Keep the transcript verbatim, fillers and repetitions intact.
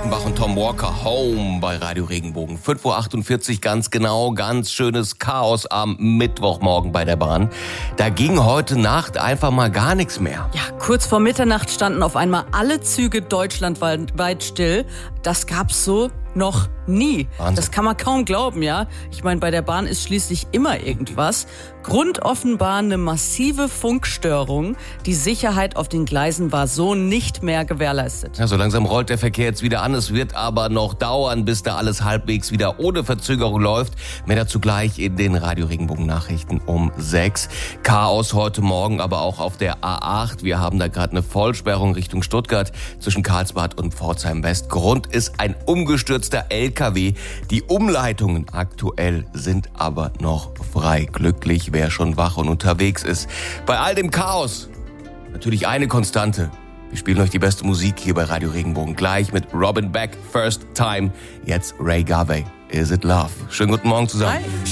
Reichenbach und Tom Walker, Home bei Radio Regenbogen. fünf Uhr achtundvierzig ganz genau, ganz schönes Chaos am Mittwochmorgen bei der Bahn. Da ging heute Nacht einfach mal gar nichts mehr. Ja, kurz vor Mitternacht standen auf einmal alle Züge deutschlandweit still. Das gab's so noch nie. Wahnsinn. Das kann man kaum glauben, ja. Ich meine, bei der Bahn ist schließlich immer irgendwas. Grund offenbar eine massive Funkstörung. Die Sicherheit auf den Gleisen war so nicht mehr gewährleistet. Ja, so langsam rollt der Verkehr jetzt wieder an. Es wird aber noch dauern, bis da alles halbwegs wieder ohne Verzögerung läuft. Mehr dazu gleich in den Radio Regenbogen Nachrichten um sechs. Chaos heute Morgen aber auch auf der A acht. Wir haben da gerade eine Vollsperrung Richtung Stuttgart zwischen Karlsbad und Pforzheim West. Grund ist ein umgestürzter L K W. Die Umleitungen aktuell sind aber noch frei. Glücklich, wer schon wach und unterwegs ist. Bei all dem Chaos natürlich eine Konstante. Wir spielen euch die beste Musik hier bei Radio Regenbogen. Gleich mit Robin Beck, First Time. Jetzt Ray Garvey, Is It Love? Schönen guten Morgen zusammen. Hi.